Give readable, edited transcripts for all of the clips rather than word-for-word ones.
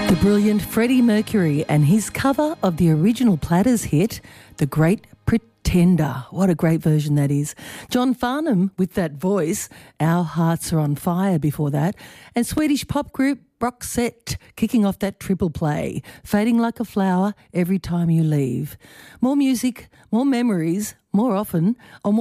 The brilliant Freddie Mercury and his cover of the original Platters hit, The Great Pretender. What a great version that is. John Farnham with that voice, Our Hearts Are on Fire before that. And Swedish pop group Broxette kicking off that triple play, Fading Like a Flower, Every Time You Leave. More music, more memories, more often on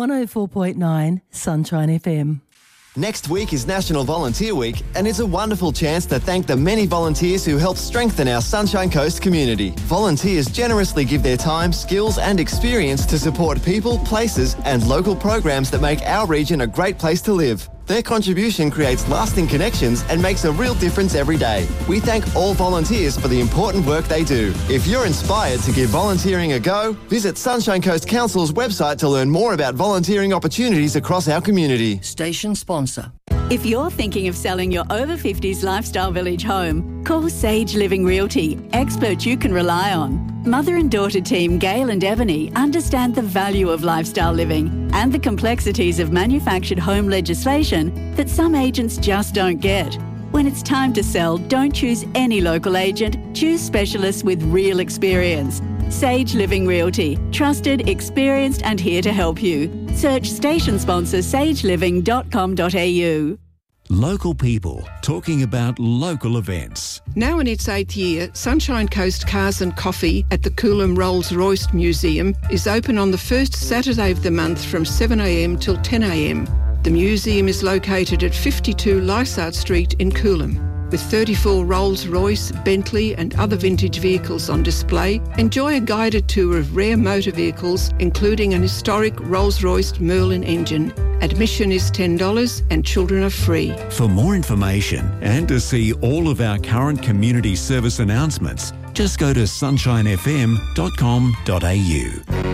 104.9 Sunshine FM. Next week is National Volunteer Week, and it's a wonderful chance to thank the many volunteers who help strengthen our Sunshine Coast community. Volunteers generously give their time, skills and experience to support people, places and local programs that make our region a great place to live. Their contribution creates lasting connections and makes a real difference every day. We thank all volunteers for the important work they do. If you're inspired to give volunteering a go, visit Sunshine Coast Council's website to learn more about volunteering opportunities across our community. Station sponsor. If you're thinking of selling your over 50s lifestyle village home, call Sage Living Realty, experts you can rely on. Mother and daughter team Gail and Ebony understand the value of lifestyle living and the complexities of manufactured home legislation that some agents just don't get. When it's time to sell, don't choose any local agent, choose specialists with real experience. Sage Living Realty, trusted, experienced and here to help you. Search station sponsor sageliving.com.au. Local people talking about local events. Now in its 8th year, Sunshine Coast Cars and Coffee at the Coolum Rolls-Royce Museum is open on the first Saturday of the month from 7am till 10am. The museum is located at 52 Lysart Street in Coolum. With 34 Rolls-Royce, Bentley and other vintage vehicles on display, enjoy a guided tour of rare motor vehicles, including an historic Rolls-Royce Merlin engine. Admission is $10 and children are free. For more information and to see all of our current community service announcements, just go to sunshinefm.com.au.